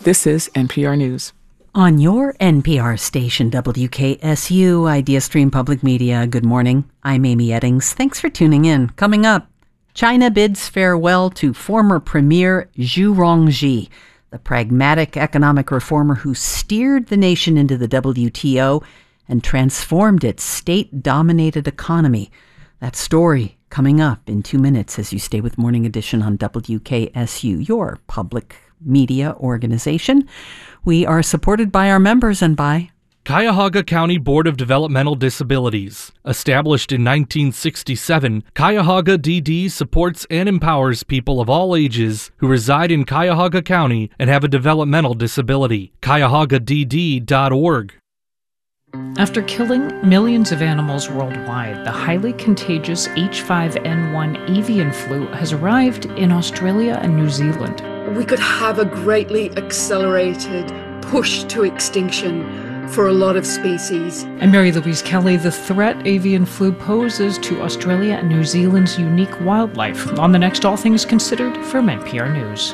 This is NPR News. On your NPR station, WKSU, Idea Stream Public Media, good morning. I'm Amy Eddings. Thanks for tuning in. Coming up, China bids farewell to former Premier Zhu Rongji, the pragmatic economic reformer who steered the nation into the WTO and transformed its state-dominated economy. That story coming up in 2 minutes as you stay with Morning Edition on WKSU, your public media organization. We are supported by our members and by Cuyahoga County Board of Developmental Disabilities. Established in 1967, Cuyahoga DD supports and empowers people of all ages who reside in Cuyahoga County and have a developmental disability. CuyahogaDD.org. After killing millions of animals worldwide, the highly contagious H5N1 avian flu has arrived in Australia and New Zealand. We could have a greatly accelerated push to extinction for a lot of species. I'm Mary Louise Kelly. The threat avian flu poses to Australia and New Zealand's unique wildlife. On the next All Things Considered from NPR News.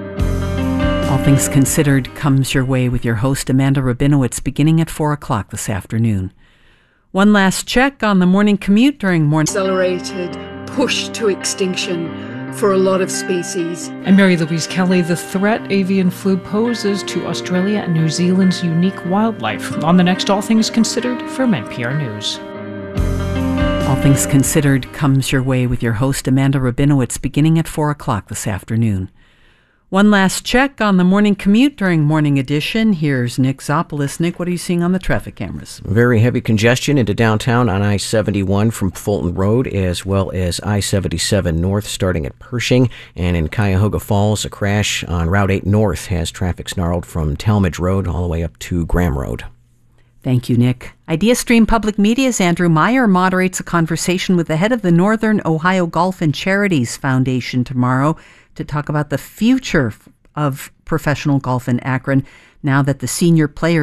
All Things Considered comes your way with your host, Amanda Rabinowitz, beginning at 4 o'clock this afternoon. One last check on the morning commute during morning... Accelerated push to extinction for a lot of species. I'm Mary Louise Kelly. The threat avian flu poses to Australia and New Zealand's unique wildlife. On the next All Things Considered from NPR News. All Things Considered comes your way with your host, Amanda Rabinowitz, beginning at 4 o'clock this afternoon. One last check on the morning commute during Morning Edition. Here's Nick Zopoulos. Nick, what are you seeing on the traffic cameras? Very heavy congestion into downtown on I-71 from Fulton Road, as well as I-77 North starting at Pershing. And in Cuyahoga Falls, a crash on Route 8 North has traffic snarled from Talmadge Road all the way up to Graham Road. Thank you, Nick. Idea Stream Public Media's Andrew Meyer moderates a conversation with the head of the Northern Ohio Golf and Charities Foundation tomorrow to talk about the future of professional golf in Akron now that the senior players